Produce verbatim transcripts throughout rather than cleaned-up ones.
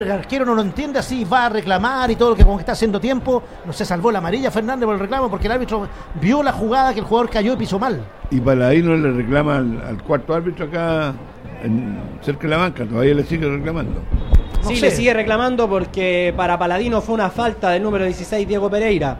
El arquero no lo entiende así, va a reclamar y todo lo que como que está haciendo tiempo. No se salvó la amarilla Fernández por el reclamo porque el árbitro vio la jugada que el jugador cayó y pisó mal. Y Paladino le reclama al, al cuarto árbitro acá en, cerca de la banca, todavía le sigue reclamando. No sí, sé. Le sigue reclamando porque para Paladino fue una falta del número dieciséis, Diego Pereira.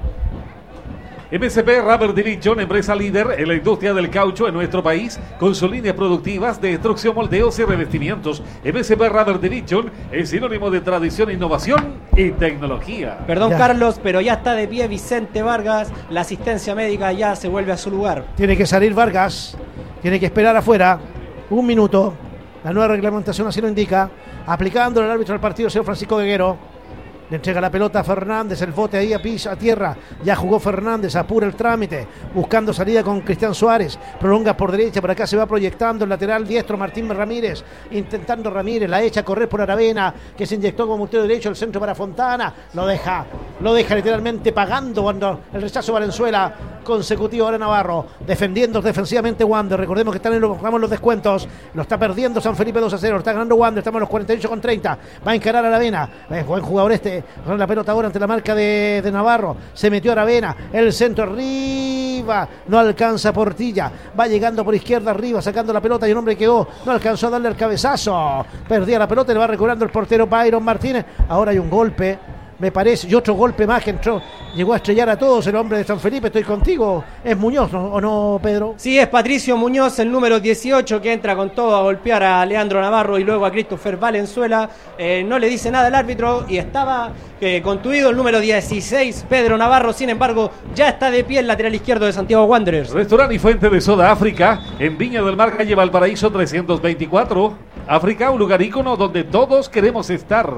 M S P Rubber Division, empresa líder en la industria del caucho en nuestro país, con sus líneas productivas de extrusión, moldeos y revestimientos. M S P Rubber Division es sinónimo de tradición, innovación y tecnología. Perdón, ya. Carlos, pero ya está de pie Vicente Vargas. La asistencia médica ya se vuelve a su lugar. Tiene que salir Vargas, tiene que esperar afuera un minuto. La nueva reglamentación así lo indica. Aplicando el árbitro del partido, señor Francisco Guerrero. Le entrega la pelota a Fernández, el bote ahí a piso, a tierra. Ya jugó Fernández, apura el trámite, buscando salida con Cristian Suárez. Prolonga por derecha, por acá se va proyectando el lateral diestro Martín Ramírez. Intentando Ramírez, la echa a correr por Aravena, que se inyectó como puntero derecho, el centro para Fontana. Lo deja, lo deja literalmente pagando cuando el rechazo Valenzuela. Consecutivo ahora Navarro, defendiendo defensivamente Wander. Recordemos que están en los, jugamos los descuentos. Lo está perdiendo San Felipe dos a cero. Lo está ganando Wander, estamos en los cuarenta y ocho con treinta. Va a encarar a Aravena. Es buen jugador este. Con la pelota ahora ante la marca de, de Navarro. Se metió Aravena. El centro arriba. No alcanza Portilla. Va llegando por izquierda arriba, sacando la pelota y un hombre quedó. No alcanzó a darle el cabezazo. Perdía la pelota y le va recuperando el portero Byron Martínez. Ahora hay un golpe, me parece, y otro golpe más que entró, llegó a estrellar a todos el hombre de San Felipe. Estoy contigo, ¿es Muñoz ¿no? o no, Pedro? Sí, es Patricio Muñoz, el número dieciocho, que entra con todo a golpear a Leandro Navarro y luego a Christopher Valenzuela. Eh, no le dice nada al árbitro y estaba eh, contuido el número dieciséis, Pedro Navarro. Sin embargo, ya está de pie el lateral izquierdo de Santiago Wanderers. Restaurante y fuente de soda África, en Viña del Mar, calle Valparaíso trescientos veinticuatro. África, un lugar ícono donde todos queremos estar.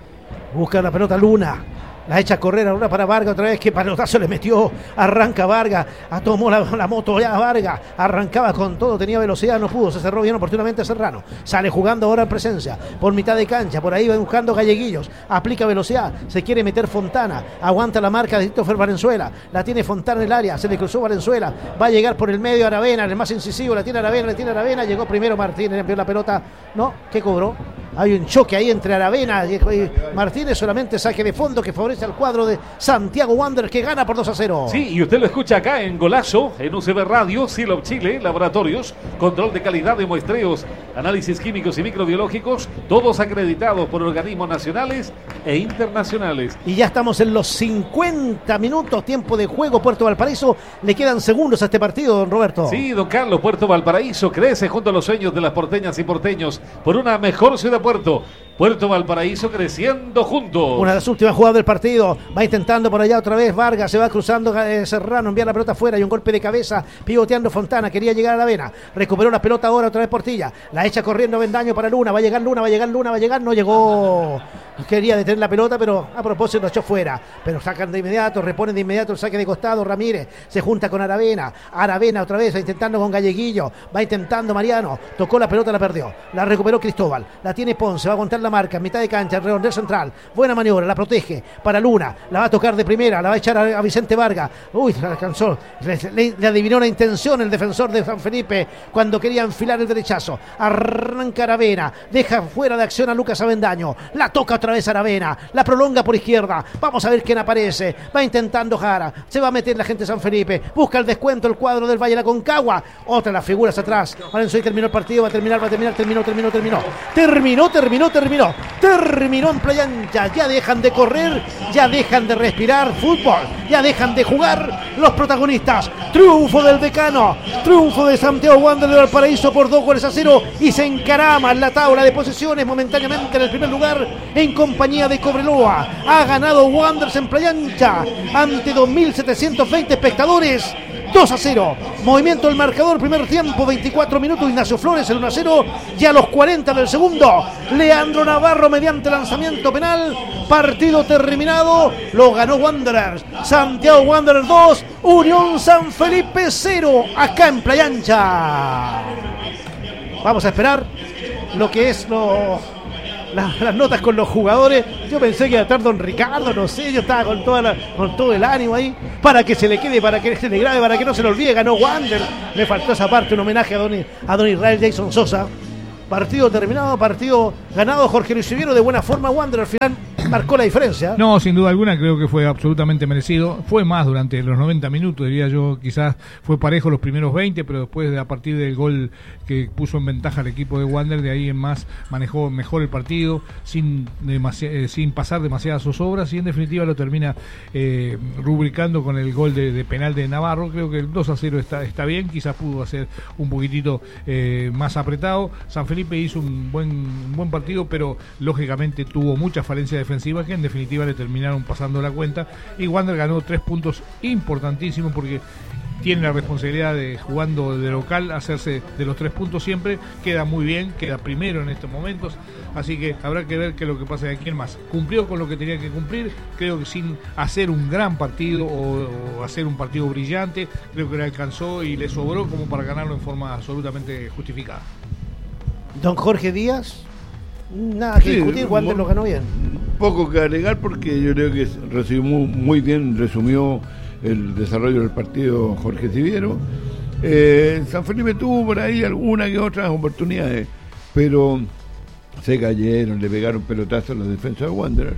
Busca la pelota Luna. La echa a correr ahora para Vargas, otra vez que palotazo le metió, arranca Vargas, tomó la, la moto ya Vargas, arrancaba con todo, tenía velocidad, no pudo, se cerró bien oportunamente Serrano, sale jugando ahora en presencia, por mitad de cancha, por ahí va buscando Galleguillos, aplica velocidad, se quiere meter Fontana, aguanta la marca de Christopher Valenzuela, la tiene Fontana en el área, se le cruzó Valenzuela, va a llegar por el medio Aravena, el más incisivo, la tiene Aravena, la tiene Aravena, llegó primero Martínez, envió la pelota, no, ¿qué cobró? Hay un choque ahí entre Aravena y Martínez, solamente saque de fondo que favorece al cuadro de Santiago Wanderers, que gana por dos a cero. Sí, y usted lo escucha acá en Golazo, en U C B Radio, Silop Chile, Laboratorios, control de calidad de muestreos, análisis químicos y microbiológicos, todos acreditados por organismos nacionales e internacionales. Y ya estamos en los cincuenta minutos, tiempo de juego. Puerto Valparaíso, le quedan segundos a este partido, don Roberto. Sí, don Carlos, Puerto Valparaíso crece junto a los sueños de las porteñas y porteños por una mejor ciudad Puerto. Puerto Valparaíso creciendo juntos. Una de las últimas jugadas del partido. Va intentando por allá otra vez Vargas. Se va cruzando eh, Serrano. Envía la pelota afuera. Y un golpe de cabeza. Pivoteando Fontana. Quería llegar a la vena. Recuperó la pelota ahora otra vez Portilla. La echa corriendo Bendaño para Luna. Va a llegar Luna. Va a llegar Luna. Va a llegar. No llegó. Quería detener la pelota, pero a propósito lo echó fuera. Pero sacan de inmediato. Reponen de inmediato el saque de costado. Ramírez se junta con Aravena. Aravena otra vez. Va intentando con Galleguillo. Va intentando Mariano. Tocó la pelota. La perdió. La recuperó Cristóbal. La tiene Ponce. Va a aguantar la marca. En mitad de cancha. El redondel central. Buena maniobra. La protege para Luna. La va a tocar de primera. La va a echar a, a Vicente Vargas. Uy, la alcanzó. Le, le, le adivinó la intención el defensor de San Felipe cuando quería enfilar el derechazo. Arranca Aravena. Deja fuera de acción a Lucas Avendaño. La toca otra vez Aravena. La prolonga por izquierda. Vamos a ver quién aparece. Va intentando Jara. Se va a meter la gente de San Felipe. Busca el descuento el cuadro del Valle de la Concagua. Otra de las figuras atrás. Valenzuela terminó el partido. Va a terminar, va a terminar. Terminó, terminó, terminó. Terminó, terminó, terminó. Terminó en Playa Ancha. Ya dejan de correr. Ya dejan de respirar fútbol. Ya dejan de jugar los protagonistas. Triunfo del Decano. Triunfo de Santiago Wanderers de Valparaíso por dos goles a cero. Y se encarama en la tabla de posiciones momentáneamente en el primer lugar en compañía de Cobreloa. Ha ganado Wanderers en Playa Ancha ante dos mil setecientos veinte espectadores. dos a cero. Movimiento del marcador, primer tiempo, veinticuatro minutos. Ignacio Flores, el uno a cero. Ya a los cuarenta del segundo, Leandro Navarro mediante lanzamiento penal. Partido terminado. Lo ganó Wanderers. Santiago Wanderers dos, Unión San Felipe cero. Acá en Playa Ancha. Vamos a esperar lo que es lo... Las, las notas con los jugadores. Yo pensé que iba a estar don Ricardo, no sé, yo estaba con, toda la, con todo el ánimo ahí, para que se le quede, para que se le grabe, para que no se le olvide. Ganó Wander. Me faltó esa parte, un homenaje a don, a don Israel Jason Sosa. Partido terminado, partido ganado. Jorge Luis Siviero, de buena forma. Wander al final marcó la diferencia. No, sin duda alguna, creo que fue absolutamente merecido. Fue más durante los noventa minutos, diría yo. Quizás fue parejo los primeros veinte, pero después, de, a partir del gol que puso en ventaja al equipo de Wander, de ahí en más manejó mejor el partido, sin, demasi- eh, sin pasar demasiadas zozobras, y en definitiva lo termina eh, rubricando con el gol de, de penal de Navarro. Creo que el dos a cero está, está bien. Quizás pudo hacer un poquitito eh, más apretado. San Felipe hizo un buen, un buen partido, pero lógicamente tuvo muchas falencias defensivas que en definitiva le terminaron pasando la cuenta, y Wander ganó tres puntos importantísimos porque tiene la responsabilidad de, jugando de local, hacerse de los tres puntos siempre. Queda muy bien, queda primero en estos momentos, así que habrá que ver qué es lo que pasa de aquí en más. Cumplió con lo que tenía que cumplir, creo que sin hacer un gran partido o, o hacer un partido brillante, creo que le alcanzó y le sobró como para ganarlo en forma absolutamente justificada. Don Jorge Díaz, nada que Sí, discutir, Wander lo ganó bien. Poco que agregar porque yo creo que resumió muy bien, resumió el desarrollo del partido Jorge Siviero. Eh, San Felipe tuvo por ahí alguna que otras oportunidades, pero se cayeron, le pegaron pelotazos a los defensas de Wanderers.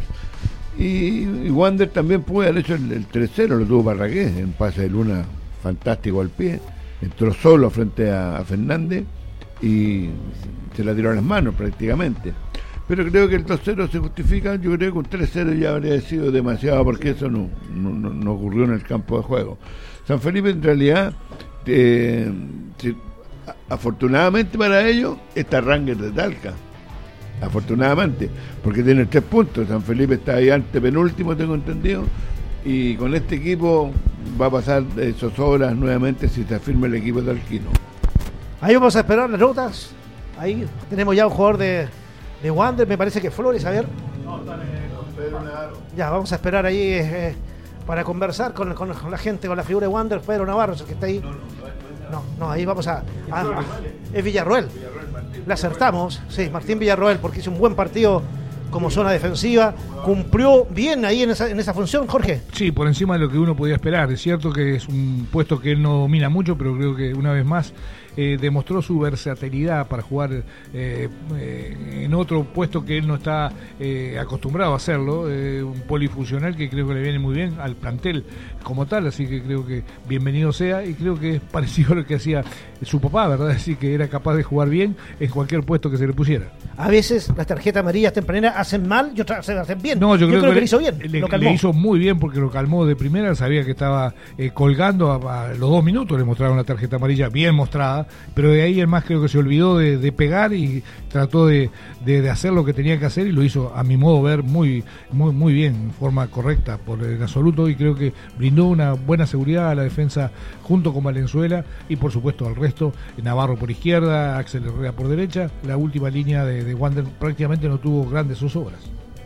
Y, y Wander también pudo haber hecho el, el tres cero, lo tuvo Parragués, en pase de Luna fantástico al pie, entró solo frente a, a Fernández y se la tiró a las manos prácticamente. Pero creo que el dos cero se justifica. Yo creo que un tres cero ya habría sido demasiado, porque eso no, no, no, no ocurrió en el campo de juego. San Felipe en realidad, eh, se, afortunadamente para ellos, está Rangers de Talca, afortunadamente, porque tiene tres puntos. San Felipe está ahí ante penúltimo, tengo entendido, y con este equipo va a pasar esos horas nuevamente si se afirma el equipo de Alquino. Ahí vamos a esperar las notas. Ahí tenemos ya un jugador de, de Wander, me parece que Flores, a ver. Ya, vamos a esperar ahí eh, para conversar con, con, con la gente, con la figura de Wander. Pedro Navarro es el que está ahí. No, no, ahí vamos a... a, a es Villarroel. Le acertamos, sí, Martín Villarroel, porque hizo un buen partido como zona defensiva, cumplió bien ahí en esa, en esa función, Jorge. Sí, por encima de lo que uno podía esperar. Es cierto que es un puesto que él no domina mucho, pero creo que una vez más eh, demostró su versatilidad para jugar eh, eh, en otro puesto que él no está eh, acostumbrado a hacerlo, eh, un polifuncional que creo que le viene muy bien al plantel como tal, así que creo que bienvenido sea, y creo que es parecido a lo que hacía su papá, ¿verdad? Así que era capaz de jugar bien en cualquier puesto que se le pusiera. A veces las tarjetas amarillas tempraneras hacen mal y otras hacen bien. No, yo, yo creo, creo que, que le hizo bien. Le, lo calmó. Le hizo muy bien porque lo calmó de primera, sabía que estaba eh, colgando a, a los dos minutos, le mostraron una tarjeta amarilla bien mostrada, pero de ahí el más creo que se olvidó de, de pegar y trató de, de, de hacer lo que tenía que hacer, y lo hizo a mi modo de ver muy, muy, muy bien, en forma correcta por el absoluto, y creo que brindó una buena seguridad a la defensa junto con Valenzuela y por supuesto al resto, Navarro por izquierda, Axel Herrera por derecha. La última línea de, de Wander prácticamente no tuvo grandes zozobras.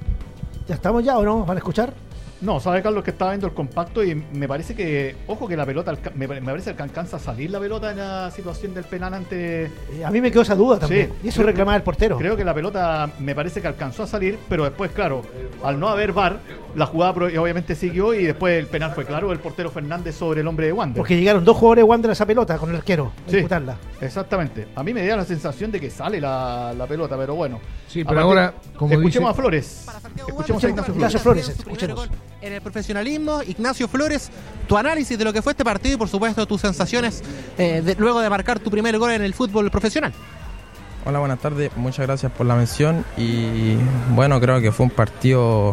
¿Ya estamos ya o no? ¿Van a escuchar? No, sabe Carlos que estaba viendo el compacto y me parece que, ojo que la pelota, me, me parece que alcanza a salir la pelota en la situación del penal ante... Eh, a mí me quedó esa duda también, sí, y eso reclamaba el portero. Creo que la pelota me parece que alcanzó a salir, pero después, claro, al no haber V A R, la jugada obviamente siguió y después el penal fue claro, el portero Fernández sobre el hombre de Wander. Porque llegaron dos jugadores de Wander a esa pelota con el arquero, a sí, disputarla. Exactamente. A mí me da la sensación de que sale la, la pelota, pero bueno. Sí, pero ahora, como escuchemos dice... a Flores. Escuchemos a Ignacio, Ignacio Flores. Flores escuchemos. En el profesionalismo, Ignacio Flores, tu análisis de lo que fue este partido y por supuesto tus sensaciones eh, de, luego de marcar tu primer gol en el fútbol profesional. Hola, buenas tardes, muchas gracias por la mención. Y bueno, creo que fue un partido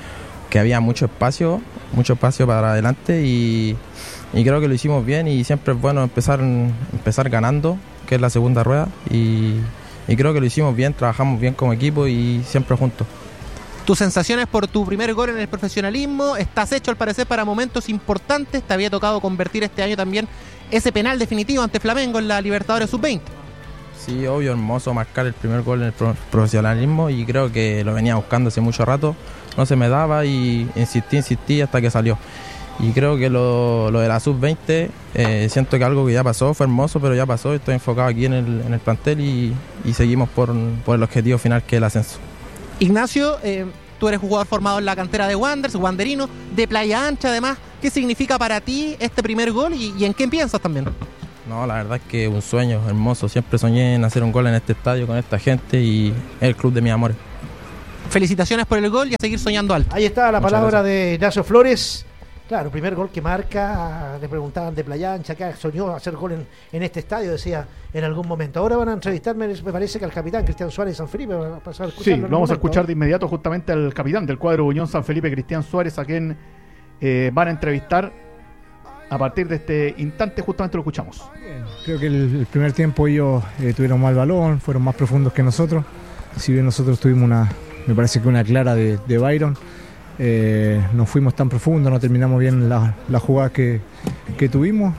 que había mucho espacio, mucho espacio para adelante, y, y creo que lo hicimos bien, y siempre es bueno empezar, empezar ganando, que es la segunda rueda, y, y creo que lo hicimos bien, trabajamos bien como equipo y siempre juntos. Tus sensaciones por tu primer gol en el profesionalismo, estás hecho al parecer para momentos importantes, te había tocado convertir este año también ese penal definitivo ante Flamengo en la Libertadores sub veinte. Sí, obvio, hermoso marcar el primer gol en el profesionalismo, y creo que lo venía buscando hace mucho rato, no se me daba y insistí, insistí hasta que salió. Y creo que lo, lo de la sub veinte, eh, siento que algo que ya pasó, fue hermoso, pero ya pasó, estoy enfocado aquí en el, en el plantel y, y seguimos por, por el objetivo final, que es el ascenso. Ignacio, eh, tú eres jugador formado en la cantera de Wanderers, wanderino, de Playa Ancha además. ¿Qué significa para ti este primer gol y, y en qué piensas también? No, la verdad es que un sueño hermoso. Siempre soñé en hacer un gol en este estadio con esta gente y es el club de mis amores. Felicitaciones por el gol y a seguir soñando alto. Ahí está la Muchas palabra gracias. de Ignacio Flores. Claro, primer gol que marca. Le preguntaban de Playa Ancha, que soñó hacer gol en, en este estadio, decía en algún momento. Ahora van a entrevistarme, me parece que al capitán Cristian Suárez San Felipe. Va a pasar a Sí, en lo un vamos a momento. escuchar de inmediato justamente al capitán del cuadro Unión San Felipe, Cristian Suárez, a quien eh, van a entrevistar a partir de este instante. Justamente lo escuchamos. Bien, creo que el, el primer tiempo ellos eh, tuvieron mal balón, fueron más profundos que nosotros. Si bien nosotros tuvimos una, me parece que una clara de, de Byron, eh, no fuimos tan profundos, no terminamos bien la, la jugada que, que tuvimos.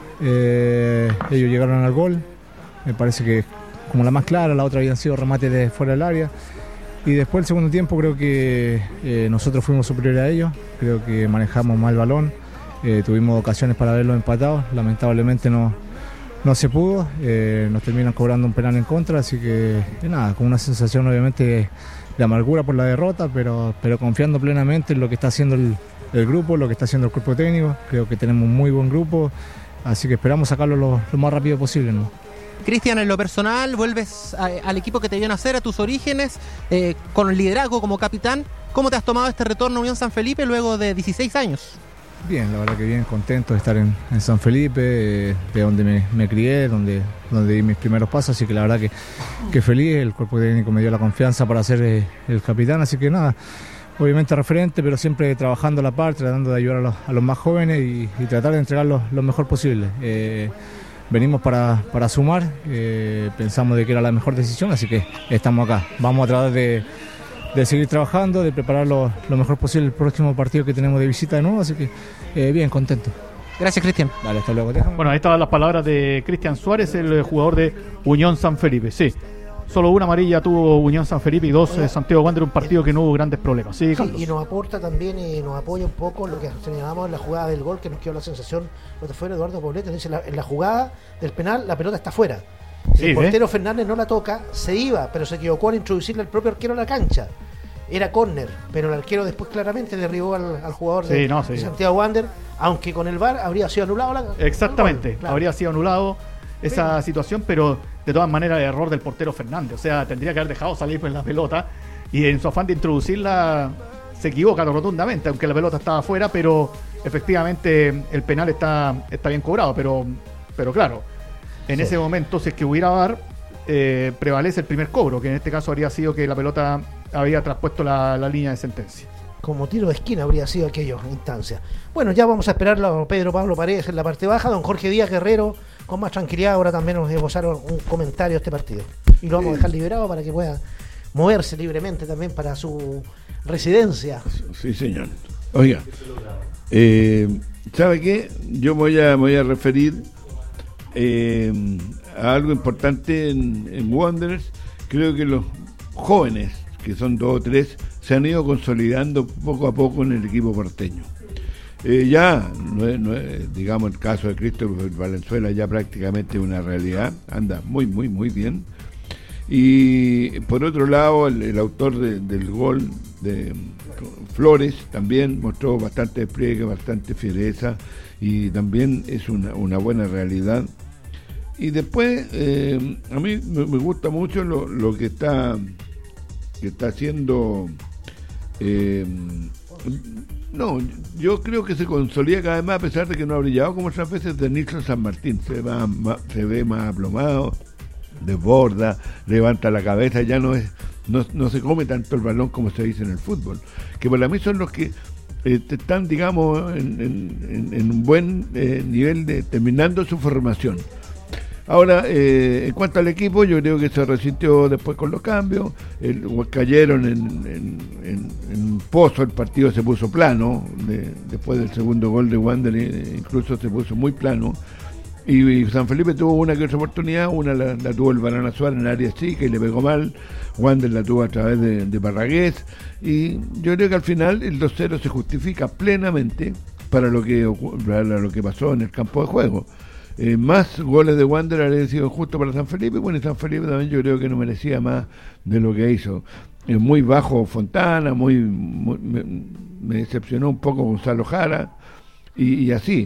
Eh, ellos llegaron al gol, me parece que como la más clara, la otra habían sido remates de fuera del área. Y después el segundo tiempo creo que eh, nosotros fuimos superiores a ellos, creo que manejamos mal el balón, eh, tuvimos ocasiones para verlos empatados, lamentablemente no, no se pudo, eh, nos terminan cobrando un penal en contra, así que eh, nada, con una sensación obviamente de, de amargura por la derrota, pero, pero confiando plenamente en lo que está haciendo el, el grupo, lo que está haciendo el cuerpo técnico. Creo que tenemos un muy buen grupo, así que esperamos sacarlo lo, lo más rápido posible, ¿no? Cristian, en lo personal, vuelves a, al equipo que te vio nacer, a tus orígenes, eh, con liderazgo como capitán. ¿Cómo te has tomado este retorno a Unión San Felipe luego de dieciséis años? Bien, la verdad que bien, contento de estar en, en San Felipe, eh, de donde me, me crié, donde, donde di mis primeros pasos, así que la verdad que, que feliz. El cuerpo técnico me dio la confianza para ser eh, el capitán, así que nada, obviamente referente, pero siempre trabajando a la par, tratando de ayudar a los, a los más jóvenes y, y tratar de entregar lo, lo mejor posible. Eh, venimos para, para sumar, eh, pensamos de que era la mejor decisión, así que estamos acá. Vamos a tratar de... de seguir trabajando, de preparar lo, lo mejor posible el próximo partido que tenemos de visita de nuevo, así que eh, bien, contento. Gracias, Cristian. Dale, hasta luego. Déjame. Bueno, ahí estaban las palabras de Cristian Suárez, el jugador de Unión San Felipe. Sí, solo una amarilla tuvo Unión San Felipe y dos eh, Santiago Wander, un partido que no hubo grandes problemas. Sí, Sí, y nos aporta también y nos apoya un poco lo que señalamos en la jugada del gol, que nos quedó la sensación, lo que fue Eduardo Poblete, dice, la, en la jugada del penal la pelota está fuera. Sí, el portero ¿eh? Fernández no la toca, se iba, pero se equivocó al introducirle al propio arquero a la cancha. Era córner, pero el arquero después claramente derribó al, al jugador Sí, de, no, sí. de Santiago Wander, aunque con el V A R habría sido anulado la, Exactamente, el gol, claro. habría sido anulado esa Pero- situación, pero de todas maneras el error del portero Fernández, o sea, tendría que haber dejado salir pues la pelota y en su afán de introducirla se equivoca rotundamente, aunque la pelota estaba afuera, pero efectivamente el penal está, está bien cobrado, pero, pero claro, en Sí. ese momento si es que hubiera V A R, eh, prevalece el primer cobro, que en este caso habría sido que la pelota había traspuesto la, la línea de sentencia. Como tiro de esquina habría sido aquella instancia. Bueno, ya vamos a esperarlo a Pedro Pablo Paredes en la parte baja, don Jorge Díaz Guerrero, con más tranquilidad, ahora también nos esbozaron un comentario a este partido. Y lo vamos a dejar liberado para que pueda moverse libremente también para su residencia. Sí, señor. Oiga, eh, ¿sabe qué? Yo voy a, voy a referir eh, a algo importante en, en Wanderers. Creo que los jóvenes, que son dos o tres, se han ido consolidando poco a poco en el equipo porteño. Eh, ya, no es, no es, digamos, el caso de Christopher Valenzuela ya prácticamente una realidad, anda muy, muy, muy bien. Y por otro lado, el, el autor de, del gol de Flores también mostró bastante despliegue, bastante fiereza y también es una, una buena realidad. Y después, eh, a mí me, me gusta mucho lo, lo que está que está haciendo. Eh, no, yo creo que se consolida cada vez más, a pesar de que no ha brillado como otras veces, de Nilson San Martín. Se, va, más, se ve más aplomado, desborda, levanta la cabeza, ya no es no, no se come tanto el balón como se dice en el fútbol, que para mí son los que eh, están, digamos, en, en, en un buen eh, nivel de terminando su formación. Ahora, eh, en cuanto al equipo, yo creo que se resintió después con los cambios, el, cayeron en, en, en, en un pozo, el partido se puso plano, de, después del segundo gol de Wander incluso se puso muy plano, y, y San Felipe tuvo una que otra oportunidad, una la, la tuvo el Banana Suárez en el área chica y le pegó mal, Wander la tuvo a través de, de Parragués, y yo creo que al final el dos cero se justifica plenamente para lo que, para lo que pasó en el campo de juego. Eh, más goles de Wander habría sido justo para San Felipe. Bueno, y San Felipe también yo creo que no merecía más de lo que hizo. Eh, muy bajo Fontana, muy, muy me, me decepcionó un poco Gonzalo Jara y, y así.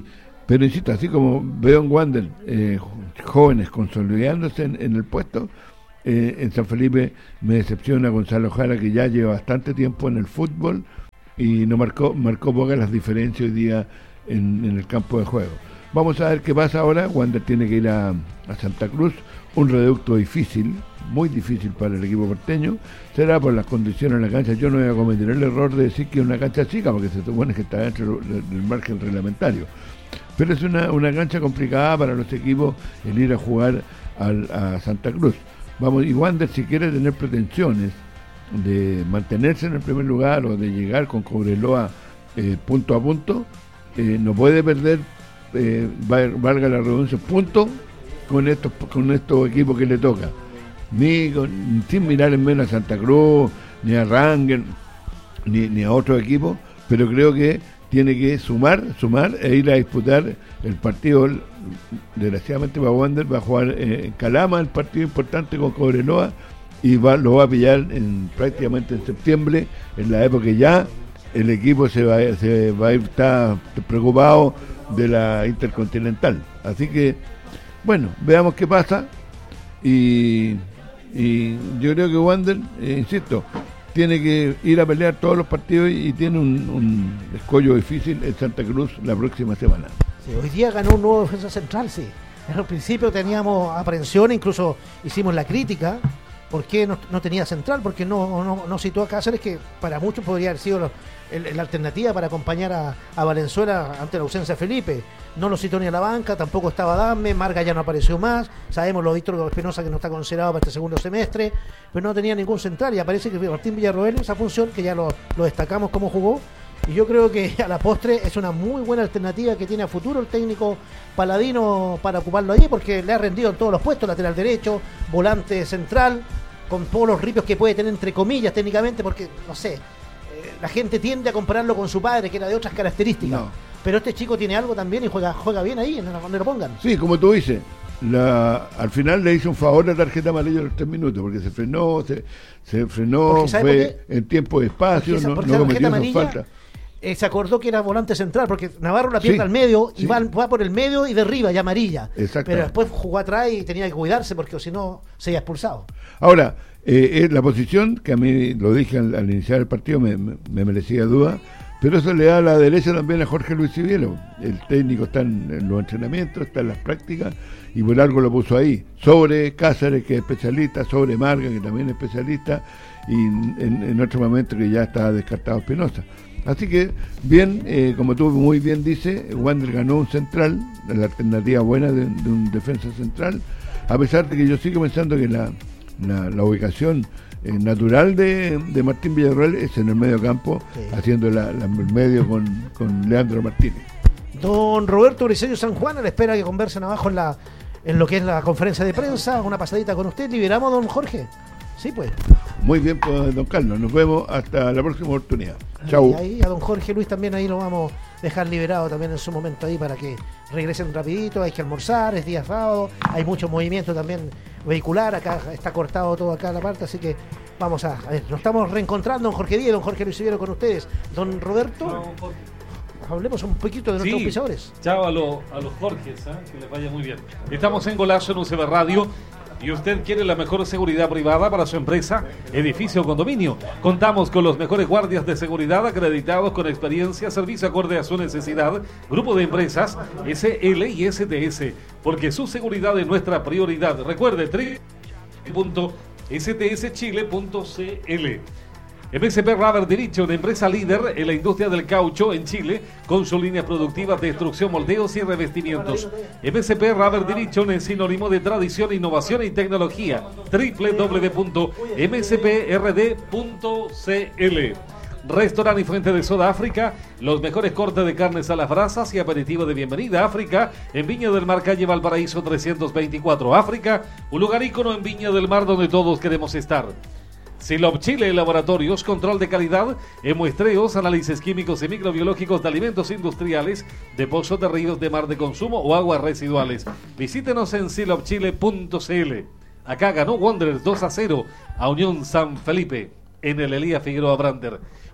Pero insisto, así como veo en Wander eh, jóvenes consolidándose en, en el puesto, eh, en San Felipe me decepciona Gonzalo Jara, que ya lleva bastante tiempo en el fútbol y no marcó marcó pocas las diferencias hoy día en, en el campo de juego. Vamos a ver qué pasa ahora. Wander tiene que ir a, a Santa Cruz, un reducto difícil, muy difícil para el equipo porteño. Será por las condiciones de la cancha. Yo no voy a cometer el error de decir que es una cancha chica, porque se supone que está dentro del margen reglamentario. Pero es una, una cancha complicada para los equipos el ir a jugar al, a Santa Cruz. Vamos, y Wander, si quiere tener pretensiones de mantenerse en el primer lugar o de llegar con Cobreloa eh, punto a punto, eh, no puede perder, eh, valga la redundancia, punto con estos con estos equipos que le toca, ni con, sin mirar en menos a Santa Cruz, ni a Rangel, ni, ni a otro equipo, pero creo que tiene que sumar, sumar e ir a disputar el partido. Desgraciadamente para Wander va a jugar eh, en Calama, el partido importante con Cobreloa, y va, lo va a pillar en, prácticamente en septiembre, en la época que ya el equipo se va, se va a ir, está preocupado de la Intercontinental. Así que, bueno, veamos qué pasa. Y, y yo creo que Wander, eh, insisto, tiene que ir a pelear todos los partidos y, y tiene un, un escollo difícil en Santa Cruz la próxima semana. Sí, hoy día ganó un nuevo defensa central, sí. En el principio teníamos aprensión, incluso hicimos la crítica. ¿Por qué no, no tenía central? Porque no, no, no situó a Cáceres, que para muchos podría haber sido lo, el, la alternativa para acompañar a, a Valenzuela ante la ausencia de Felipe. No lo citó ni a la banca, tampoco estaba Dame, Marga ya no apareció más. Sabemos lo de Víctor Espinosa, que no está considerado para este segundo semestre, pero no tenía ningún central, y aparece que Martín Villarroel, esa función que ya lo, lo destacamos cómo jugó. Y yo creo que a la postre es una muy buena alternativa que tiene a futuro el técnico Paladino para ocuparlo allí, porque le ha rendido en todos los puestos: lateral derecho, volante central, con todos los ripios que puede tener, entre comillas, técnicamente, porque, no sé, eh, la gente tiende a compararlo con su padre, que era de otras características. No. Pero este chico tiene algo también y juega juega bien ahí, donde lo pongan. Sí, como tú dices, la, al final le hizo un favor la tarjeta amarilla a los tres minutos, porque se frenó, se, se frenó, fue en tiempo de espacio, esa, no, no cometió esa falta. Eh, se acordó que era volante central, porque Navarro la pierde sí, al medio y sí. va, va por el medio y derriba, ya amarilla. Pero después jugó atrás y tenía que cuidarse, porque si no se había expulsado. Ahora, eh, la posición, que a mí lo dije al, al iniciar el partido, me, me, me merecía duda, pero eso le da la derecha también a Jorge Luis Civielo. El técnico está en, en los entrenamientos, está en las prácticas, y por algo lo puso ahí. Sobre Cáceres, que es especialista, sobre Marga, que también es especialista, y en, en otro momento que ya está descartado Espinosa. Así que, bien, eh, como tú muy bien dices, Wander ganó un central, la alternativa buena de, de un defensa central, a pesar de que yo sigo pensando que la, la, la ubicación eh, natural de, de Martín Villarroel es en el medio campo, sí. haciendo la, la, el medio con, con Leandro Martínez. Don Roberto Briceño San Juan, a la espera que conversen abajo en, la, en lo que es la conferencia de prensa, una pasadita con usted. ¿Liberamos, don Jorge? Sí, pues. Muy bien, pues, don Carlos. Nos vemos hasta la próxima oportunidad. Chau. Y ahí a don Jorge Luis también ahí lo vamos a dejar liberado también en su momento ahí para que regresen rapidito. Hay que almorzar, es día sábado, hay mucho movimiento también vehicular. Acá está cortado todo acá la parte, así que vamos a, a ver, nos estamos reencontrando, don Jorge Díaz, don Jorge Luis Sivero con ustedes. Don Roberto, no, hablemos un poquito de nuestros sí, pisadores. Chao a, lo, a los Jorges, ¿eh? Que les vaya muy bien. Estamos en Golazo en U C B Radio. Y usted quiere la mejor seguridad privada para su empresa, edificio o condominio. Contamos con los mejores guardias de seguridad acreditados con experiencia, servicio acorde a su necesidad. Grupo de empresas S L y S T S, porque su seguridad es nuestra prioridad. Recuerde, doble u doble u doble u punto s t s chile punto c l. M S P Rubber Division, empresa líder en la industria del caucho en Chile, con su línea productiva de destrucción, moldeos y revestimientos. M S P Rubber Division es sinónimo de tradición, innovación y tecnología. doble u doble u doble u punto m s p r d punto c l. Restaurante y Fuente de Soda África, los mejores cortes de carnes a las brasas y aperitivo de bienvenida. África, en Viña del Mar, calle Valparaíso trescientos veinticuatro. África, un lugar ícono en Viña del Mar donde todos queremos estar. Silop Chile Laboratorios, control de calidad en muestreos, análisis químicos y microbiológicos de alimentos industriales, de pozos de ríos de mar de consumo o aguas residuales. Visítenos en silop chile punto c l. Acá ganó Wanderers dos a cero a Unión San Felipe en el Elías Figueroa Brander.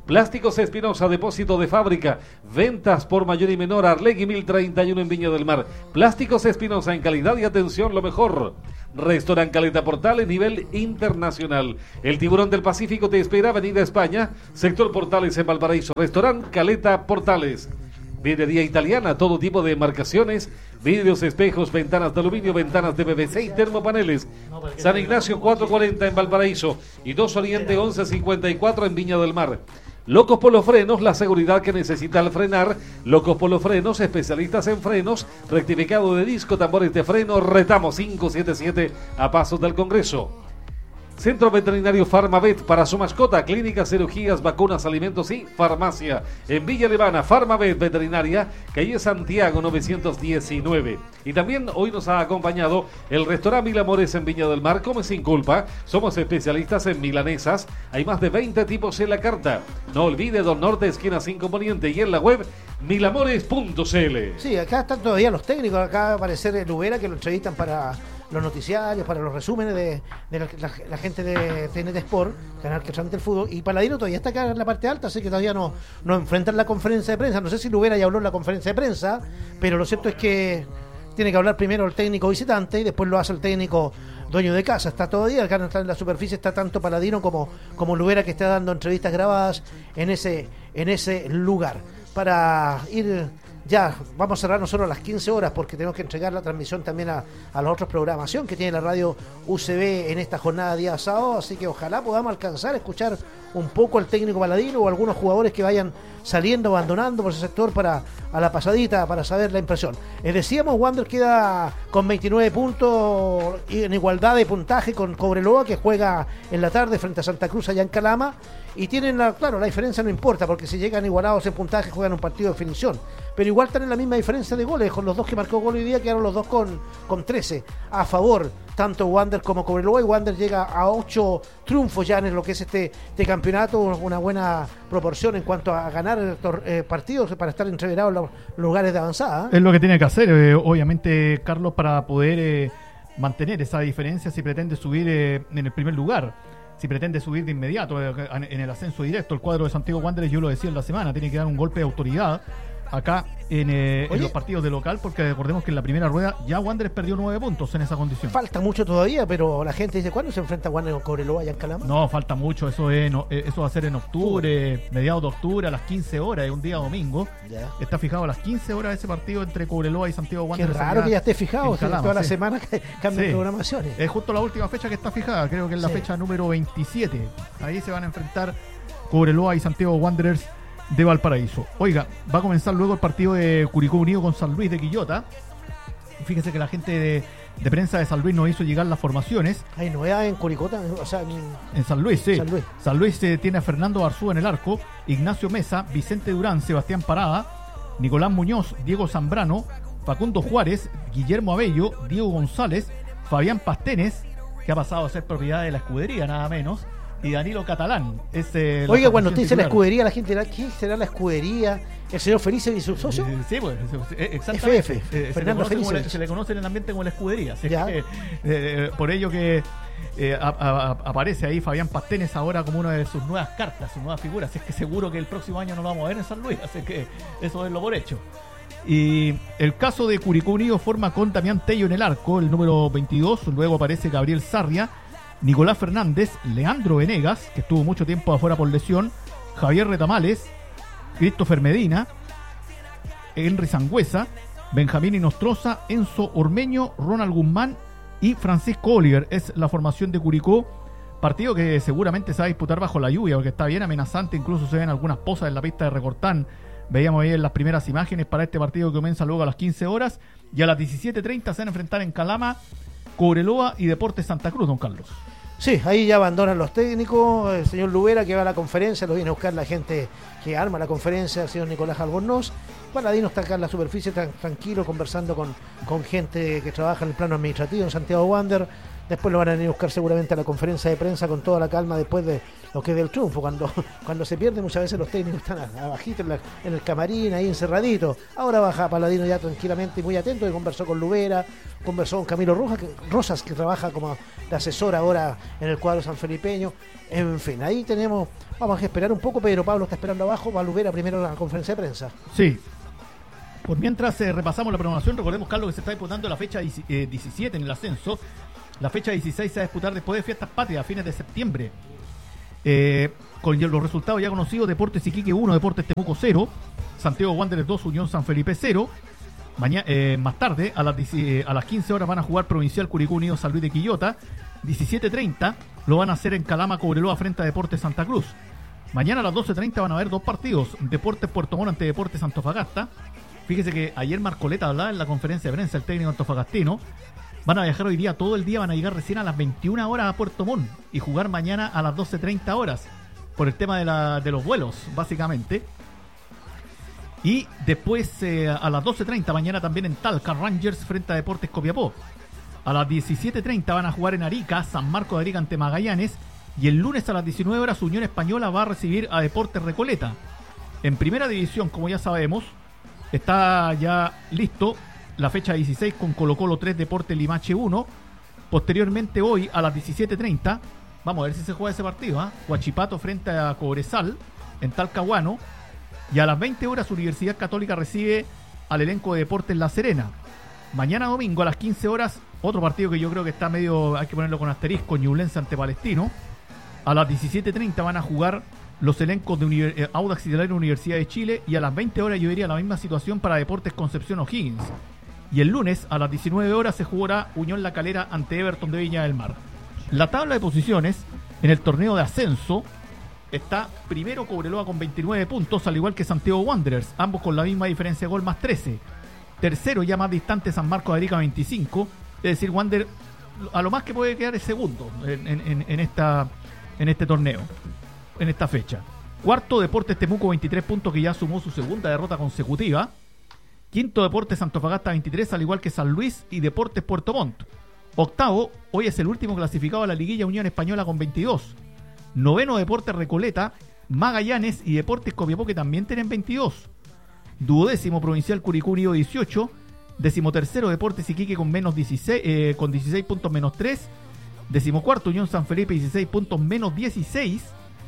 Plásticos Espinosa, depósito de fábrica, ventas por mayor y menor, Arlegui mil treinta y uno en Viña del Mar. Plásticos Espinosa, en calidad y atención lo mejor. Restaurant Caleta Portales, nivel internacional. El Tiburón del Pacífico te espera, Avenida España, sector Portales en Valparaíso. Restaurant Caleta Portales. Vidrería italiana, todo tipo de marcaciones, vidrios, espejos, ventanas de aluminio, ventanas de P V C y termopaneles. San Ignacio cuatrocientos cuarenta en Valparaíso y dos Oriente once cincuenta y cuatro en Viña del Mar. Locos Polo Frenos, la seguridad que necesita al frenar. Locos Polo Frenos, especialistas en frenos, rectificado de disco, tambores de freno, Retamo cinco siete siete a pasos del Congreso. Centro Veterinario Farmavet para su mascota, clínicas, cirugías, vacunas, alimentos y farmacia. En Villa Alemana, Farmavet Veterinaria, calle Santiago novecientos diecinueve. Y también hoy nos ha acompañado el restaurante Mil Amores en Viña del Mar. Come sin culpa, somos especialistas en milanesas. Hay más de veinte tipos en la carta. No olvide Don Norte, esquina cinco Poniente, y en la web milamores punto c l. Sí, acá están todavía los técnicos. Acá va a aparecer el Ubera, que lo entrevistan para los noticiarios, para los resúmenes de, de la, la, la gente de T N T Sport, canal que transmite el fútbol, y Paladino todavía está acá en la parte alta, así que todavía no, no enfrentan la conferencia de prensa. No sé si Lubera ya habló en la conferencia de prensa, pero lo cierto es que tiene que hablar primero el técnico visitante y después lo hace el técnico dueño de casa. Está todavía, acá en la superficie está tanto Paladino como, como Lubera, que está dando entrevistas grabadas en ese, en ese lugar. Para ir... Ya, vamos a cerrar nosotros a las quince horas porque tenemos que entregar la transmisión también a, a la otra programación que tiene la radio U C B en esta jornada día sábado, así que ojalá podamos alcanzar a escuchar un poco al técnico Paladino o algunos jugadores que vayan saliendo, abandonando por ese sector para a la pasadita, para saber la impresión. Eh, decíamos, Wander queda con veintinueve puntos en igualdad de puntaje con Cobreloa, que juega en la tarde frente a Santa Cruz allá en Calama, y tienen, la, claro, la diferencia no importa, porque si llegan igualados en puntaje juegan un partido de definición, pero igual están en la misma diferencia de goles, con los dos que marcó gol hoy día quedaron los dos con, con trece a favor, tanto Wander como Cobreloa, y Wander llega a ocho triunfos ya en lo que es este, este campeonato, una buena proporción en cuanto a ganar eh, partidos para estar entreverados en los lugares de avanzada. Es lo que tiene que hacer, eh, obviamente, Carlos, para poder eh, mantener esa diferencia si pretende subir eh, en el primer lugar, si pretende subir de inmediato eh, en el ascenso directo. El cuadro de Santiago Wanderers, yo lo decía en la semana, tiene que dar un golpe de autoridad acá en, eh, en los partidos de local, porque recordemos que en la primera rueda ya Wanderers perdió nueve puntos en esa condición. Falta mucho todavía, pero la gente dice, ¿cuándo se enfrenta Wanderers con Cobreloa allá en Calama? No, falta mucho, eso es no, eso va a ser en octubre, mediados de octubre, a las quince horas, es un día domingo. Ya. Está fijado a las quince horas ese partido entre Cobreloa y Santiago Wanderers. Qué raro que ya esté fijado, Calama, toda la sí. semana cambian sí. programaciones. Es justo la última fecha que está fijada, creo que es la sí. fecha número veintisiete. Ahí se van a enfrentar Cobreloa y Santiago Wanderers de Valparaíso. Oiga, va a comenzar luego el partido de Curicó Unido con San Luis de Quillota. Fíjese que la gente de, de prensa de San Luis nos hizo llegar las formaciones. Hay novedades en Curicó, o sea, en, en San Luis, sí. San Luis, San Luis eh, tiene a Fernando Arzúa en el arco, Ignacio Mesa, Vicente Durán, Sebastián Parada, Nicolás Muñoz, Diego Zambrano, Facundo Juárez, Guillermo Abello, Diego González, Fabián Pastenes, que ha pasado a ser propiedad de la escudería, nada menos, y Danilo Catalán. Es, eh, Oiga, cuando usted dice la escudería, la gente dirá, ¿qué será la escudería? ¿El señor Felice y su socio? Eh, sí, pues, exactamente. F F, eh, Fernando se, le Felice. la, se le conoce en el ambiente como la escudería. Así que, eh, por ello que eh, a, a, aparece ahí Fabián Pastenes ahora como una de sus nuevas cartas, sus nuevas figuras. Así es que seguro que el próximo año no lo vamos a ver en San Luis, así que eso es lo por hecho. Y el caso de Curicó Unido forma con Damián Tello en el arco, el número veintidós, luego aparece Gabriel Sarria, Nicolás Fernández, Leandro Venegas, que estuvo mucho tiempo afuera por lesión, Javier Retamales, Christopher Medina, Henry Sangüesa, Benjamín Inostroza, Enzo Ormeño, Ronald Guzmán y Francisco Oliver. Es la formación de Curicó, partido que seguramente se va a disputar bajo la lluvia, porque está bien amenazante, incluso se ven algunas pozas en la pista de Recortán. Veíamos ahí en las primeras imágenes para este partido que comienza luego a las quince horas, y a las diecisiete treinta se van a enfrentar en Calama Cobreloa y Deportes Santa Cruz, don Carlos. Sí, ahí ya abandonan los técnicos, el señor Lubera que va a la conferencia, lo viene a buscar la gente que arma la conferencia, el señor Nicolás Albornoz. Paladino está acá en la superficie tan, tranquilo, conversando con, con gente que trabaja en el plano administrativo en Santiago Wander. Después lo van a venir a buscar seguramente a la conferencia de prensa con toda la calma después de lo que es del triunfo. Cuando, cuando se pierde muchas veces los técnicos están abajito en, la, en el camarín, ahí encerradito. Ahora baja Paladino ya tranquilamente y muy atento, y conversó con Lubera, conversó con Camilo Rojas, que, Rosas, que trabaja como de asesor ahora en el cuadro sanfelipeño. En fin, ahí tenemos, vamos a esperar un poco. Pedro Pablo está esperando abajo, va Lubera primero a la conferencia de prensa. Sí. Por mientras eh, repasamos la programación, recordemos, Carlos, que se está disputando la fecha diecisiete en el ascenso. La fecha dieciséis se va a disputar después de Fiestas Patrias, a fines de septiembre. Eh, con los resultados ya conocidos: Deportes Iquique uno, Deportes Temuco cero, Santiago Wanderers dos, Unión San Felipe cero. Mañana, eh, más tarde, a las, eh, a las quince horas van a jugar Provincial Curicó Unido San Luis de Quillota. diecisiete treinta lo van a hacer en Calama Cobreloa frente a Deportes Santa Cruz. Mañana a las doce treinta van a haber dos partidos: Deportes Puerto Montt ante Deportes Antofagasta. Fíjese que ayer Marcoleta hablaba en la conferencia de prensa, el técnico antofagastino. Van a viajar hoy día todo el día, van a llegar recién a las veintiuna horas a Puerto Montt y jugar mañana a las doce treinta horas por el tema de, la, de los vuelos, básicamente. Y después eh, a las doce treinta mañana también en Talca, Rangers frente a Deportes Copiapó. A las diecisiete treinta van a jugar en Arica, San Marcos de Arica ante Magallanes. Y el lunes a las diecinueve horas Unión Española va a recibir a Deportes Recoleta. En primera división, como ya sabemos, está ya listo la fecha dieciséis con Colo Colo tres, Deportes Limache uno. Posteriormente hoy a las diecisiete treinta, vamos a ver si se juega ese partido, ¿eh? Huachipato frente a Cobresal en Talcahuano. Y a las veinte horas Universidad Católica recibe al elenco de Deportes La Serena. Mañana domingo a las quince horas, otro partido que yo creo que está medio, hay que ponerlo con asterisco, Ñublense ante Palestino. A las diecisiete treinta van a jugar los elencos de Univers- eh, Audax Italiano Universidad de Chile. Y a las veinte horas yo diría la misma situación para Deportes Concepción O'Higgins. Y el lunes a las diecinueve horas se jugará Unión La Calera ante Everton de Viña del Mar. La tabla de posiciones en el torneo de ascenso está primero Cobreloa con veintinueve puntos, al igual que Santiago Wanderers, ambos con la misma diferencia de gol más trece. Tercero, ya más distante, San Marcos de Arica veinticinco. Es decir, Wander a lo más que puede quedar es segundo en, en, en, esta, en este torneo, en esta fecha. Cuarto, Deportes Temuco veintitrés puntos, que ya sumó su segunda derrota consecutiva. Quinto, Deportes Antofagasta veintitrés, al igual que San Luis y Deportes Puerto Montt. Octavo, hoy es el último clasificado a la liguilla, Unión Española con veintidós. Noveno, Deportes Recoleta, Magallanes y Deportes Copiapó, que también tienen veintidós. Duodécimo, Provincial Curicó Unido dieciocho. Decimotercero, Deportes Iquique con menos dieciséis, eh, con dieciséis puntos menos tres. Decimocuarto, Unión San Felipe dieciséis puntos menos dieciséis.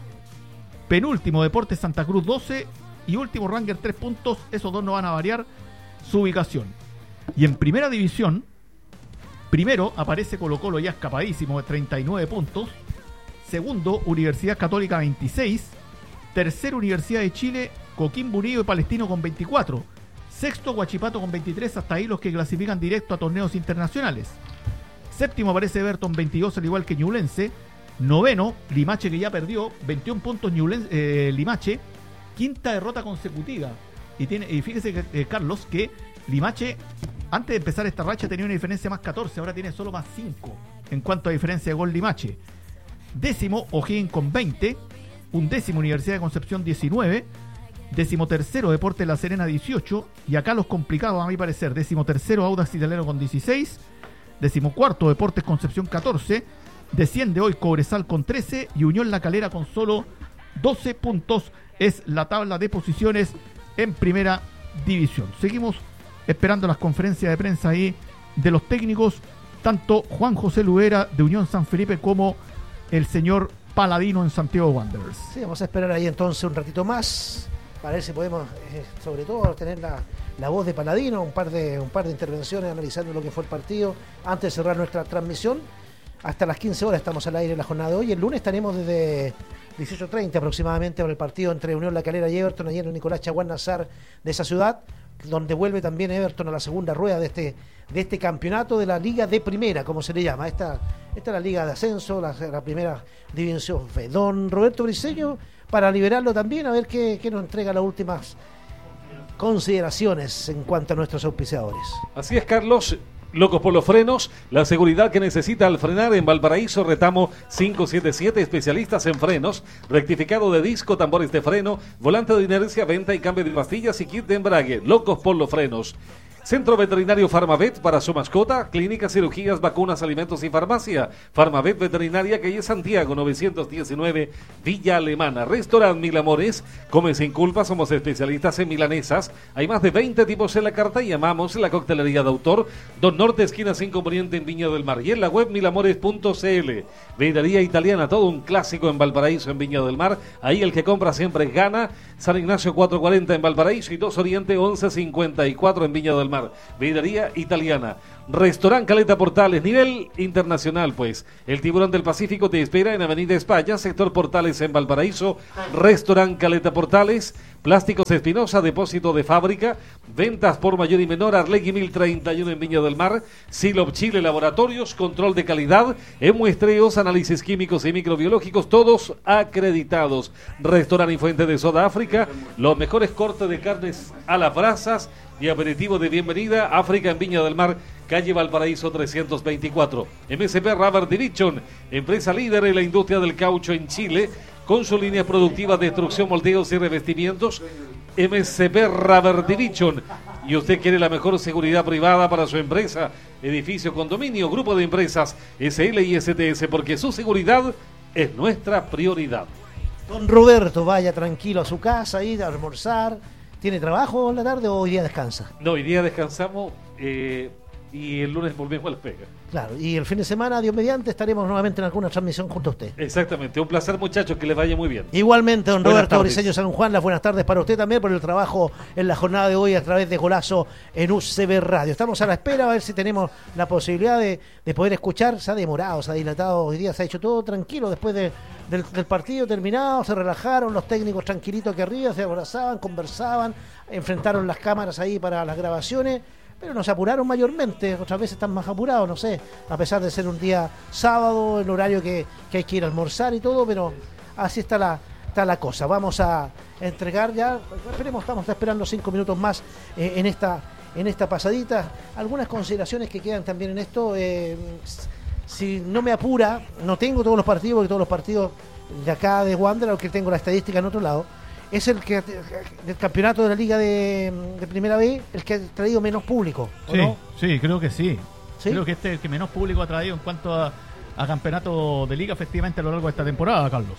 Penúltimo, Deportes Santa Cruz doce. Y último, Ranger tres puntos. Esos dos no van a variar su ubicación. Y en primera división, primero aparece Colo Colo ya escapadísimo de treinta y nueve puntos. Segundo, Universidad Católica veintiséis. Tercero, Universidad de Chile, Coquimbo Unido y Palestino con veinticuatro. Sexto, Huachipato con veintitrés. Hasta ahí los que clasifican directo a torneos internacionales. Séptimo aparece Everton veintidós, al igual que Ñublense. Noveno, Limache, que ya perdió veintiún puntos. Ñublense, eh, Limache, quinta derrota consecutiva. Y tiene y fíjese que, eh, Carlos, que Limache antes de empezar esta racha tenía una diferencia más catorce, ahora tiene solo más cinco en cuanto a diferencia de gol Limache. Décimo, O'Higgins con veinte. Undécimo, Universidad de Concepción diecinueve. Décimo tercero, Deportes La Serena dieciocho. Y acá los complicados, a mi parecer: décimo tercero, Audax Italiano con dieciséis. Décimo cuarto, Deportes Concepción catorce. Desciende hoy Cobresal con trece. Y Unión La Calera con solo doce puntos. Es la tabla de posiciones en primera división. Seguimos esperando las conferencias de prensa ahí de los técnicos, tanto Juan José Lubera de Unión San Felipe como el señor Paladino en Santiago Wanderers. Sí, vamos a esperar ahí entonces un ratito más para ver si podemos, eh, sobre todo, tener la, la voz de Paladino, un par de un par de intervenciones analizando lo que fue el partido antes de cerrar nuestra transmisión. Hasta las quince horas estamos al aire en la jornada de hoy. El lunes estaremos desde dieciocho treinta aproximadamente con el partido entre Unión La Calera y Everton, ayer en Nicolás Chaguán Nazar de esa ciudad, donde vuelve también Everton a la segunda rueda de este de este campeonato de la Liga de Primera, como se le llama. Esta, esta es la Liga de Ascenso, la, la primera división. Don Roberto Briceño, para liberarlo también, a ver qué, qué nos entrega las últimas consideraciones en cuanto a nuestros auspiciadores. Así es, Carlos. Locos por los frenos, la seguridad que necesita al frenar en Valparaíso, Retamo quinientos setenta y siete, especialistas en frenos, rectificado de disco, tambores de freno, volante de inercia, venta y cambio de pastillas y kit de embrague. Locos por los frenos. Centro Veterinario Farmavet para su mascota, clínicas, cirugías, vacunas, alimentos y farmacia. Farmavet Veterinaria, calle Santiago novecientos diecinueve, Villa Alemana. Restaurant Mil Amores, come sin culpa, somos especialistas en milanesas. Hay más de veinte tipos en la carta y amamos la coctelería de autor. Don Norte, esquina cinco Poniente en Viña del Mar. Y en la web milamores punto c l. Veinería Italiana, todo un clásico en Valparaíso, en Viña del Mar. Ahí el que compra siempre gana. San Ignacio cuatrocientos cuarenta en Valparaíso y dos Oriente once cincuenta y cuatro en Viña del Mar. Veinería Italiana. Restaurant Caleta Portales, nivel internacional, pues. El Tiburón del Pacífico te espera en Avenida España, sector Portales en Valparaíso. Restaurant Caleta Portales. Plásticos Espinosa, depósito de fábrica. Ventas por mayor y menor, Arlegui mil treinta y uno en Viña del Mar. Silop Chile Laboratorios, control de calidad, en muestreos, análisis químicos y microbiológicos, todos acreditados. Restaurant y Fuente de Soda África, los mejores cortes de carnes a las brasas y aperitivo de bienvenida. África en Viña del Mar, calle Valparaíso trescientos veinticuatro. M S P Rubber Division, empresa líder en la industria del caucho en Chile, con su línea productiva de extrusión, moldeos y revestimientos. M S P Rubber Division. Y usted quiere la mejor seguridad privada para su empresa, edificio, condominio, grupo de empresas S L y S T S, porque su seguridad es nuestra prioridad. Don Roberto, vaya tranquilo a su casa, ir a almorzar. ¿Tiene trabajo en la tarde o hoy día descansa? No, hoy día descansamos eh, y el lunes volvemos a la pega. Claro, y el fin de semana, Dios mediante, estaremos nuevamente en alguna transmisión junto a usted. Exactamente, un placer, muchachos, que les vaya muy bien. Igualmente, don Buenas Roberto tardes. Briceño San Juan, las buenas tardes para usted también por el trabajo en la jornada de hoy a través de Golazo en U C B Radio. Estamos a la espera a ver si tenemos la posibilidad de, de poder escuchar. Se ha demorado, se ha dilatado, hoy día se ha hecho todo tranquilo después de, del, del partido terminado, se relajaron los técnicos tranquilitos aquí arriba, se abrazaban, conversaban, enfrentaron las cámaras ahí para las grabaciones. Pero nos apuraron mayormente, otras veces están más apurados, no sé, a pesar de ser un día sábado, el horario que, que hay que ir a almorzar y todo, pero así está la, está la cosa. Vamos a entregar ya, esperemos, estamos esperando cinco minutos más eh, en esta en esta pasadita. Algunas consideraciones que quedan también en esto, eh, si no me apura, no tengo todos los partidos, porque todos los partidos de acá de Wander, aunque tengo la estadística en otro lado, es el que del campeonato de la Liga de, de Primera B el que ha traído menos público, ¿o sí, no? Sí, creo que sí. ¿Sí? Creo que este es el que menos público ha traído en cuanto a, a campeonato de Liga, efectivamente, a lo largo de esta temporada, Carlos.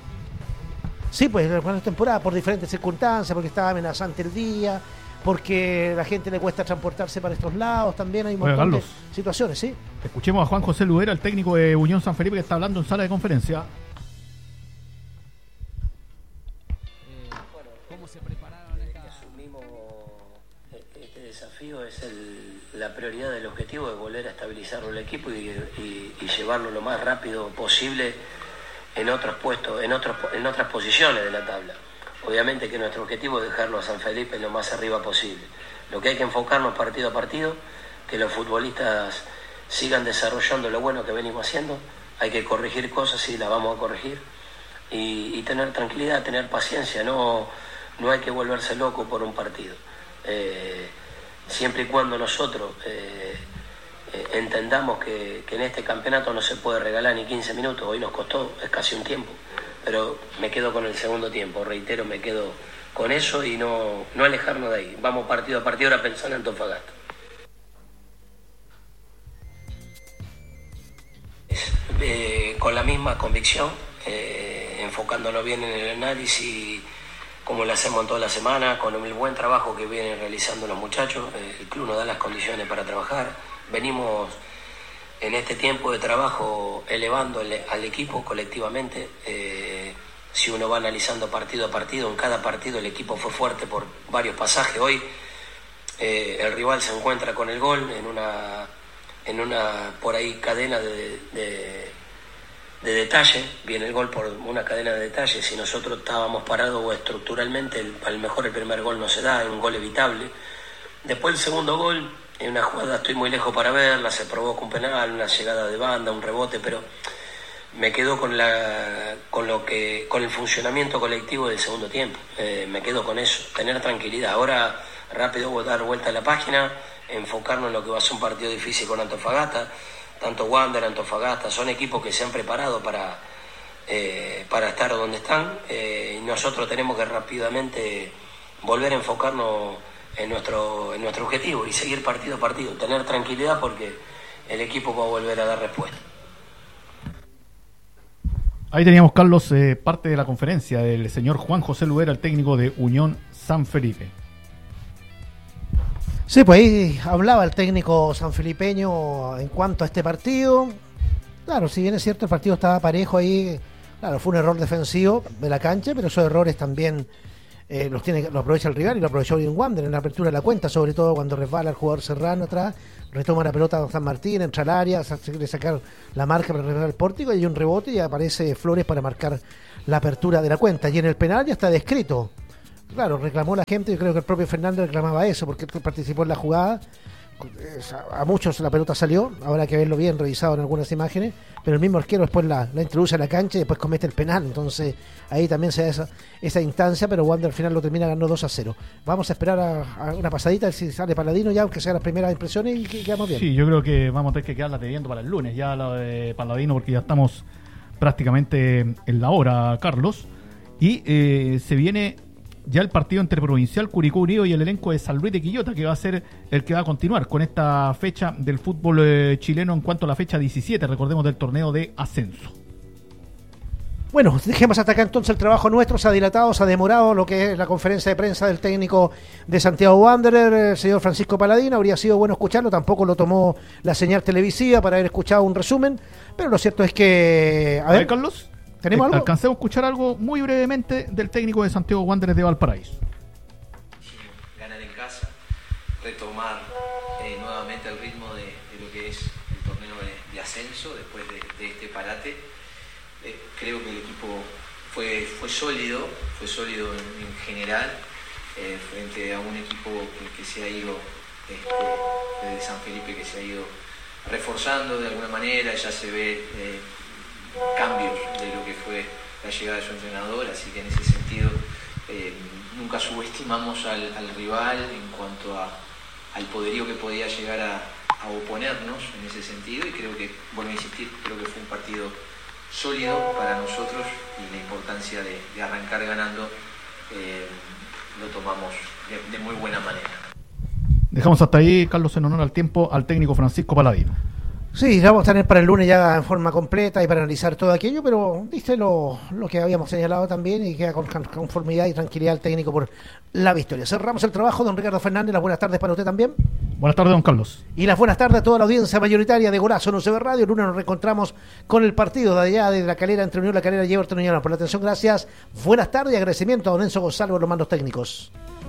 Sí, pues en la temporada, por diferentes circunstancias, porque estaba amenazante el día, porque a la gente le cuesta transportarse para estos lados, también hay un Oye, montón de Carlos, situaciones, ¿sí? escuchemos a Juan José Ludera, el técnico de Unión San Felipe, que está hablando en sala de conferencia. Es el, la prioridad del objetivo de volver a estabilizarlo el equipo y, y, y llevarlo lo más rápido posible en otros puestos, en otros en otras posiciones de la tabla. Obviamente que nuestro objetivo es dejarlo a San Felipe lo más arriba posible. Lo que hay que enfocarnos partido a partido, que los futbolistas sigan desarrollando lo bueno que venimos haciendo. Hay que corregir cosas y las vamos a corregir y, y tener tranquilidad, tener paciencia. No, no hay que volverse loco por un partido. Eh, Siempre y cuando nosotros eh, eh, entendamos que, que en este campeonato no se puede regalar ni quince minutos, hoy nos costó, es casi un tiempo, pero me quedo con el segundo tiempo, reitero, me quedo con eso y no, no alejarnos de ahí. Vamos partido a partido ahora pensando en Antofagasta. Eh, con la misma convicción, eh, enfocándonos bien en el análisis, como lo hacemos en toda la semana, con el buen trabajo que vienen realizando los muchachos. El club nos da las condiciones para trabajar. Venimos en este tiempo de trabajo elevando al equipo colectivamente. Eh, si uno va analizando partido a partido, en cada partido el equipo fue fuerte por varios pasajes. Hoy eh, el rival se encuentra con el gol en una, en una por ahí cadena de... de de detalle, viene el gol por una cadena de detalles. Si nosotros estábamos parados o estructuralmente, el, a lo mejor el primer gol no se da, es un gol evitable. Después el segundo gol, en una jugada estoy muy lejos para verla, se provoca un penal, una llegada de banda, un rebote, pero me quedo con la con lo que con el funcionamiento colectivo del segundo tiempo. Eh, me quedo con eso, tener tranquilidad. Ahora rápido voy a dar vuelta a la página, enfocarnos en lo que va a ser un partido difícil con Antofagasta. Tanto Wander, Antofagasta, son equipos que se han preparado para, eh, para estar donde están. Eh, y nosotros tenemos que rápidamente volver a enfocarnos en nuestro, en nuestro objetivo y seguir partido a partido, tener tranquilidad porque el equipo va a volver a dar respuesta. Ahí teníamos, Carlos, eh, parte de la conferencia del señor Juan José Lubera, el técnico de Unión San Felipe. Sí, pues ahí hablaba el técnico sanfilipeño en cuanto a este partido. Claro, si bien es cierto el partido estaba parejo ahí, claro, fue un error defensivo de la cancha, pero esos errores también eh, los tiene, los aprovecha el rival y lo aprovechó Unión Wander en la apertura de la cuenta, sobre todo cuando resbala el jugador Serrano atrás, retoma la pelota Don San Martín, entra al área, se quiere sacar la marca para revelar el pórtico y hay un rebote y aparece Flores para marcar la apertura de la cuenta. Y en el penal ya está descrito. Claro, reclamó la gente, yo creo que el propio Fernández reclamaba eso, porque él participó en la jugada. A muchos la pelota salió, habrá que verlo bien revisado en algunas imágenes, pero el mismo arquero después la, la introduce a la cancha y después comete el penal, entonces ahí también se da esa, esa instancia, pero Wander al final lo termina ganando dos a cero. Vamos a esperar a, a una pasadita, si sale Paladino ya, aunque sea las primeras impresiones, y que quedamos bien. Sí, yo creo que vamos a tener que quedarla teniendo para el lunes, ya la de Paladino, porque ya estamos prácticamente en la hora, Carlos, y eh, se viene ya el partido entre Provincial, Curicó Unido y el elenco de San Luis de Quillota, que va a ser el que va a continuar con esta fecha del fútbol eh, chileno en cuanto a la fecha diecisiete, recordemos, del torneo de ascenso. Bueno, dejemos hasta acá entonces el trabajo nuestro. Se ha dilatado, se ha demorado lo que es la conferencia de prensa del técnico de Santiago Wanderer, el señor Francisco Paladino. Habría sido bueno escucharlo, tampoco lo tomó la señal televisiva para haber escuchado un resumen, pero lo cierto es que... A ver, a ver, Carlos, ¿tenemos algo? Alcancemos a escuchar algo muy brevemente del técnico de Santiago Wanderers de Valparaíso. Ganar en casa, retomar eh, nuevamente el ritmo de, de lo que es el torneo de, de ascenso después de, de este parate. Eh, creo que el equipo fue, fue sólido, fue sólido en, en general, eh, frente a un equipo que, que se ha ido este, desde San Felipe, que se ha ido reforzando de alguna manera, ya se ve eh, cambios de lo que fue la llegada de su entrenador, así que en ese sentido eh, nunca subestimamos al, al rival en cuanto a, al poderío que podía llegar a, a oponernos en ese sentido, y creo que, vuelvo a insistir, creo que fue un partido sólido para nosotros y la importancia de, de arrancar ganando eh, lo tomamos de, de muy buena manera. Dejamos hasta ahí, Carlos, en honor al tiempo, al técnico Francisco Paladino. Sí, ya vamos a tener para el lunes ya en forma completa y para analizar todo aquello, pero viste lo, lo que habíamos señalado también y queda con conformidad y tranquilidad el técnico por la victoria. Cerramos el trabajo, don Ricardo Fernández, las buenas tardes para usted también. Buenas tardes, don Carlos. Y las buenas tardes a toda la audiencia mayoritaria de Golazo en U C B Radio. El lunes nos reencontramos con el partido de allá de La Calera, entre Unión La Calera y Everton Unión. Por la atención, gracias. Buenas tardes y agradecimiento a don Enzo Gonzalo, los mandos técnicos.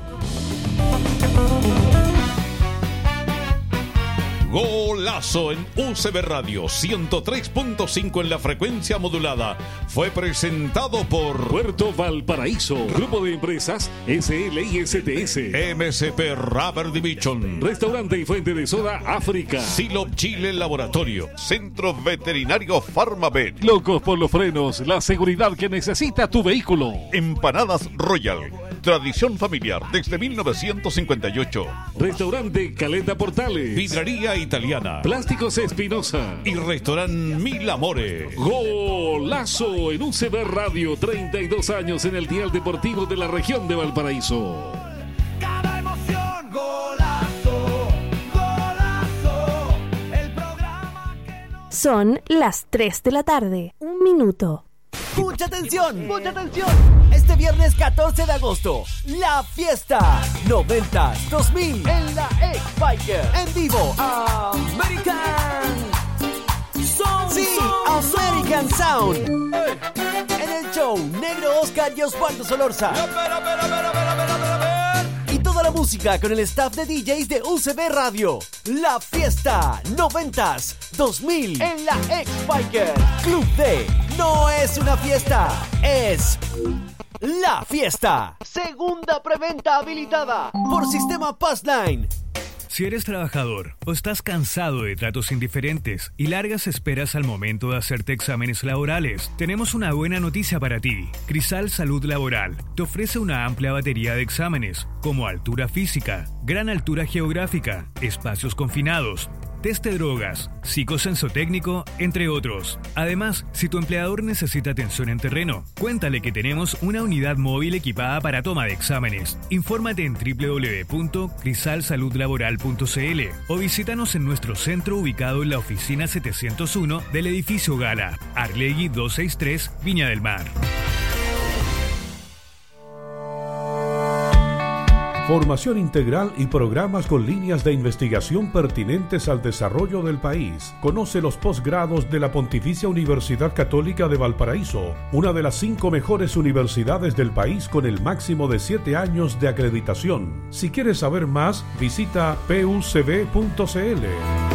Golazo en U C B Radio ciento tres punto cinco en la frecuencia modulada. Fue presentado por Puerto Valparaíso, Grupo de Empresas S L y S T S, M S P Rubber Division, Restaurante y Fuente de Soda África, Silop Chile Laboratorio, Centro Veterinario Farmavet, Locos por los Frenos, la seguridad que necesita tu vehículo, Empanadas Royal, tradición familiar desde mil novecientos cincuenta y ocho, Restaurante Caleta Portales, Vidrería Italiana, Plásticos Espinosa y Restaurante Mil Amores. Golazo en U C B Radio, treinta y dos años en el dial deportivo de la región de Valparaíso. Cada emoción, golazo, golazo, el programa que no... Son las tres de la tarde, un minuto. ¡Mucha atención! ¡Mucha atención! Este viernes catorce de agosto, la fiesta noventas dos mil en la X-Biker. En vivo, American Sound. Sí, American Sound. En el show, Negro Oscar y Osvaldo Solorza. Y toda la música con el staff de D Js de U C B Radio. La fiesta noventas dos mil en la X-Biker. Club D. No es una fiesta, es la fiesta. Segunda preventa habilitada por Sistema Passline. Si eres trabajador o estás cansado de tratos indiferentes y largas esperas al momento de hacerte exámenes laborales, tenemos una buena noticia para ti. Crisal Salud Laboral te ofrece una amplia batería de exámenes, como altura física, gran altura geográfica, espacios confinados, test de drogas, psicosensotécnico, entre otros. Además, si tu empleador necesita atención en terreno, cuéntale que tenemos una unidad móvil equipada para toma de exámenes. Infórmate en doble u doble u doble u punto crisal salud laboral punto c l o visítanos en nuestro centro ubicado en la oficina setecientos uno del edificio Gala, Arlegui doscientos sesenta y tres, Viña del Mar. Formación integral y programas con líneas de investigación pertinentes al desarrollo del país. Conoce los posgrados de la Pontificia Universidad Católica de Valparaíso, una de las cinco mejores universidades del país con el máximo de siete años de acreditación. Si quieres saber más, visita p u c b punto c l.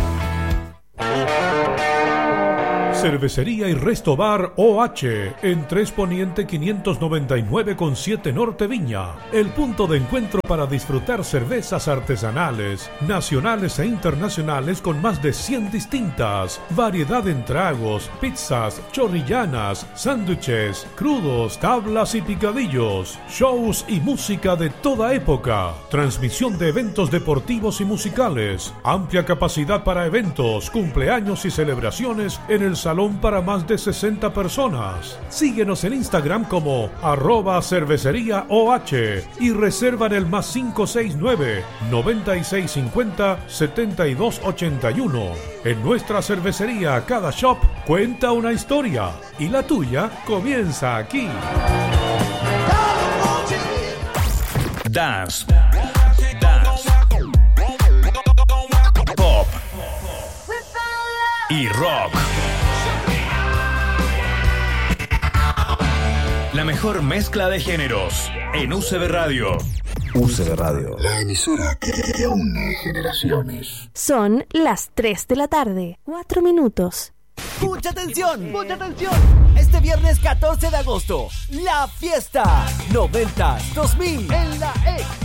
Cervecería y Resto Bar O H en tres Poniente quinientos noventa y nueve con siete Norte Viña. El punto de encuentro para disfrutar cervezas artesanales, nacionales e internacionales con más de cien distintas. Variedad en tragos, pizzas, chorrillanas, sándwiches, crudos, tablas y picadillos. Shows y música de toda época. Transmisión de eventos deportivos y musicales. Amplia capacidad para eventos, cumpleaños y celebraciones en el salón para más de sesenta personas. Síguenos en Instagram como arroba cervecería OH y reserva en el más cinco seis nueve, noventa y seis cincuenta, setenta y dos ochenta y uno. En nuestra cervecería cada shop cuenta una historia y la tuya comienza aquí. Dance, dance, pop y rock. La mejor mezcla de géneros en U C B Radio. U C B Radio, la emisora que une generaciones. Son las tres de la tarde, cuatro minutos. ¡Mucha atención! ¡Mucha atención! Este viernes catorce de agosto, la fiesta noventas dos mil en la X